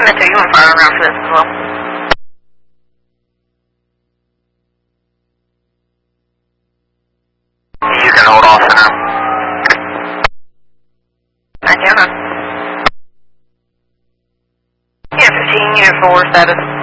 Metro, you want to fire around for this as well? You can hold off for now. I can. Yeah, 15, unit 4 status.